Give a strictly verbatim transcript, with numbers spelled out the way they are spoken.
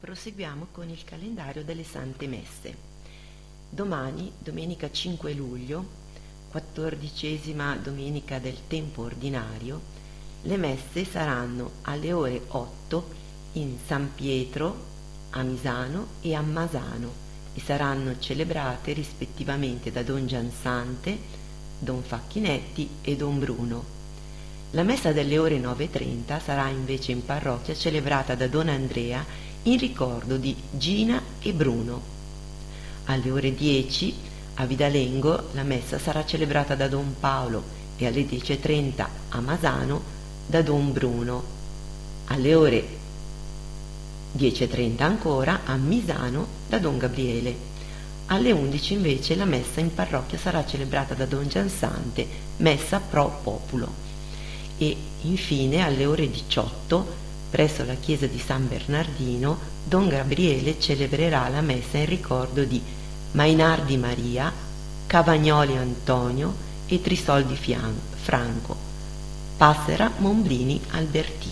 proseguiamo con il calendario delle Sante Messe. Domani, domenica cinque luglio, quattordicesima domenica del tempo ordinario, le messe saranno alle ore otto in San Pietro, a Misano e a Masano e saranno celebrate rispettivamente da Don Giansante, Don Facchinetti e Don Bruno. La messa delle ore nove e trenta sarà invece in parrocchia celebrata da Don Andrea in ricordo di Gina e Bruno. Alle ore dieci a Vidalengo la messa sarà celebrata da Don Paolo e alle dieci e trenta a Masano da Don Bruno. Alle ore dieci e trenta ancora a Misano da Don Gabriele. Alle undici invece la messa in parrocchia sarà celebrata da Don Giansante, messa pro populo. E infine alle ore diciotto presso la chiesa di San Bernardino Don Gabriele celebrerà la messa in ricordo di Mainardi Maria, Cavagnoli Antonio e Trisoldi Fian- Franco, Passera Momblini Albertino.